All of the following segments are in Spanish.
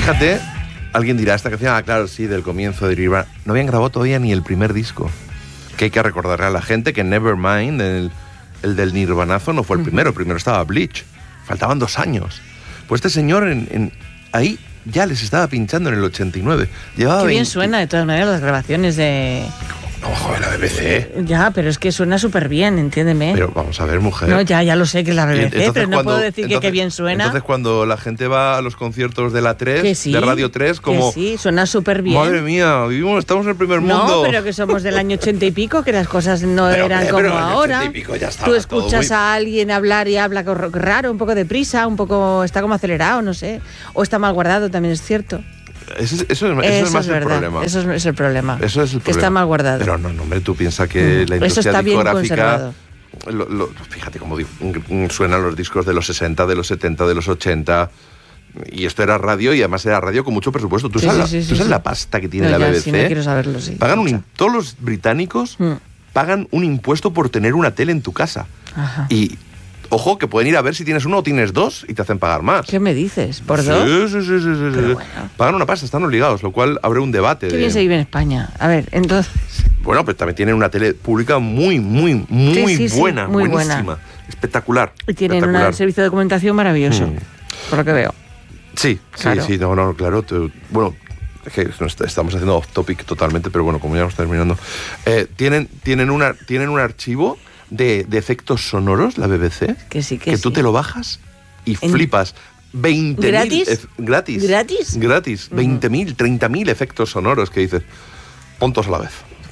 fíjate, alguien dirá, esta canción, claro, sí, del comienzo de Nirvana. No habían grabado todavía ni el primer disco. Que hay que recordarle a la gente que Nevermind, el del Nirvanazo, no fue el primero. Primero estaba Bleach. Faltaban 2 años. Pues este señor ahí ya les estaba pinchando en el 89. Llevaba Qué bien suena, de todas maneras, las grabaciones de... Ojo, de la BBC. Ya, pero es que suena súper bien, entiéndeme. Pero vamos a ver, mujer. No, ya lo sé que es la BBC, pero no puedo decir que qué bien suena. Entonces, cuando la gente va a los conciertos de la 3, sí, de Radio 3, como... Que sí, suena súper bien. Madre mía, estamos en el primer mundo. No, pero que somos del año 80 y pico, que las cosas no eran como ahora. En el 80 y pico ya Tú escuchas a alguien hablar y habla raro, un poco deprisa, un poco... Está como acelerado, no sé. O está mal guardado, también es cierto. Eso es más el problema. Eso es el problema. Eso es el problema. Que está mal guardado. Pero no, hombre, tú piensas que la industria discográfica... Fíjate cómo suenan los discos de los 60, de los 70, de los 80... Y esto era radio, y además era radio con mucho presupuesto. ¿Tú sabes la pasta que tiene la BBC? Sí, no quiero saberlo, sí. Todos los británicos pagan un impuesto por tener una tele en tu casa. Ajá. Y... Ojo, que pueden ir a ver si tienes 1 o tienes 2 y te hacen pagar más. ¿Qué me dices? ¿Por 2? Sí. Bueno. Pagan una pasta, están obligados, lo cual abre un debate. Qué bien se vive en España. A ver, entonces... Bueno, pero también tienen una tele pública muy buena, muy buenísima, buena. Espectacular. Y tienen un servicio de documentación maravilloso, por lo que veo. Sí, claro. Claro. Bueno, es que estamos haciendo off topic totalmente, pero bueno, como ya estamos terminando. Tienen un archivo de efectos sonoros, la BBC, que tú te lo bajas y flipas. 20.000 ¿Gratis? Gratis. 20.000, 30.000 efectos sonoros que dices, pontos a la vez.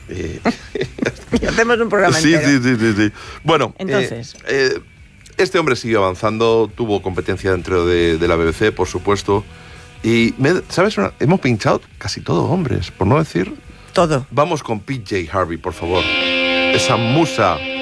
Y hacemos un programa entero. Sí. Bueno, entonces... este hombre siguió avanzando, tuvo competencia dentro de la BBC, por supuesto. Y, ¿sabes? Hemos pinchado casi todo hombres, por no decir... Todo. Vamos con PJ Harvey, por favor. Esa musa